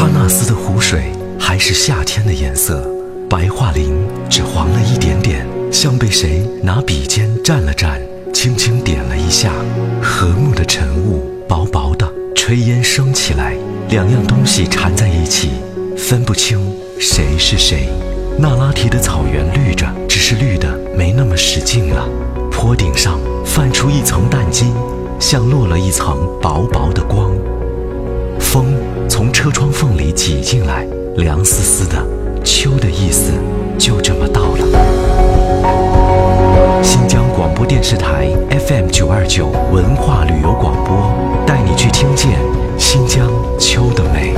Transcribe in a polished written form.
纳斯的湖水还是夏天的颜色，白桦林只黄了一点点，像被谁拿笔尖蘸了蘸，轻轻点了一下。和睦的晨雾薄薄的，炊烟升起来，两样东西缠在一起，分不清谁是谁。那拉提的草原绿着，只是绿的没那么使劲了。坡顶上泛出一层淡金，像落了一层薄薄的光。风从车窗缝里挤进来，凉丝丝的，秋的意思就这么到了。新疆广播电视台 FM929文化旅游广播，带你去听见新疆秋的美。